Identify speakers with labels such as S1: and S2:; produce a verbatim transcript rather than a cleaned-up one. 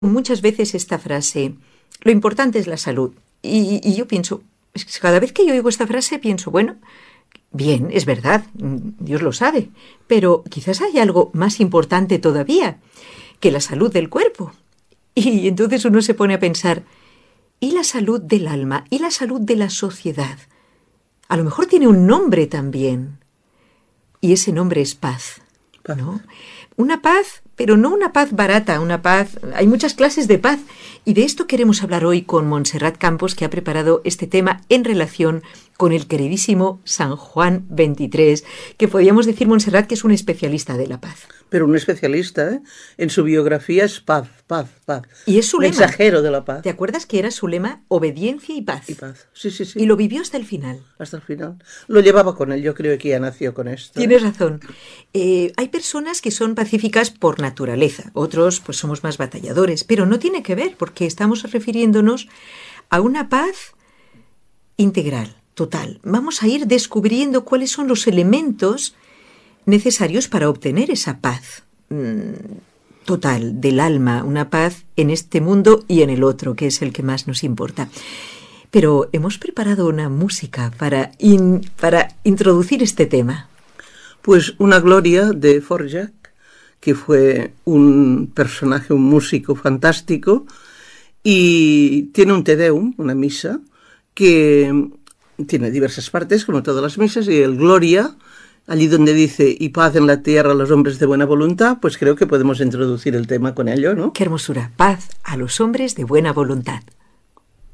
S1: muchas veces esta frase, lo importante es la salud. Y, y yo pienso, es que cada vez que yo oigo esta frase pienso, bueno, bien, es verdad, Dios lo sabe, pero quizás hay algo más importante todavía que la salud del cuerpo. Y entonces uno se pone a pensar, ¿y la salud del alma? ¿Y la salud de la sociedad? A lo mejor tiene un nombre también. Y ese nombre es paz, ¿no? Una paz, pero no una paz barata, una paz... Hay muchas clases de paz. Y de esto queremos hablar hoy con Montserrat Campos, que ha preparado este tema en relación con el queridísimo San Juan veintitrés, que podríamos decir, Montserrat, que es un especialista de la paz.
S2: Pero un especialista, ¿eh? En su biografía es paz, paz, paz.
S1: Y es su lema.
S2: Mensajero de la paz.
S1: ¿Te acuerdas que era su lema? Obediencia y paz.
S2: Y paz, sí, sí, sí.
S1: Y lo vivió hasta el final.
S2: Hasta el final. Lo llevaba con él, yo creo que ya nació con esto.
S1: Tienes razón. Eh, hay personas que son pacíficas por naturaleza, otros pues somos más batalladores, pero no tiene que ver, porque estamos refiriéndonos a una paz integral, total. Vamos a ir descubriendo cuáles son los elementos necesarios para obtener esa paz mmm, total del alma, una paz en este mundo y en el otro, que es el que más nos importa. Pero hemos preparado una música para, in, para introducir este tema.
S2: Pues una gloria de Dvořák, que fue un personaje, un músico fantástico, y tiene un Te Deum, una misa, que tiene diversas partes, como todas las misas, y el Gloria, allí donde dice, y paz en la tierra a los hombres de buena voluntad, pues creo que podemos introducir el tema con ello, ¿no?
S1: ¡Qué hermosura! Paz a los hombres de buena voluntad.